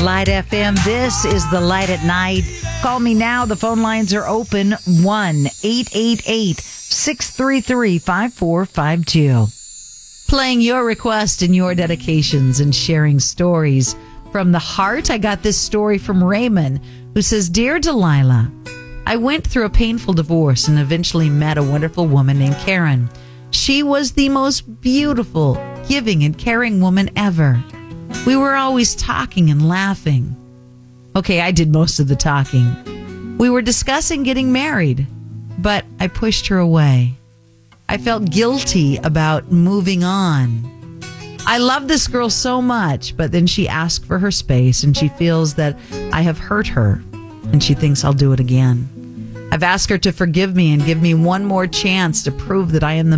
Light FM. This is The Light at Night. Call me now. The phone lines are open. 1-888-633-5452. Playing your request and your dedications and sharing stories from the heart. I got this story from Raymond, who says, Dear Delilah, I went through a painful divorce and eventually met a wonderful woman named Karen. She was the most beautiful, giving, and caring woman ever. We were always talking and laughing. Okay, I did most of the talking. We were discussing getting married, but I pushed her away. I felt guilty about moving on. I love this girl so much, but then she asked for her space and she feels that I have hurt her and she thinks I'll do it again. I've asked her to forgive me and give me one more chance to prove that I am the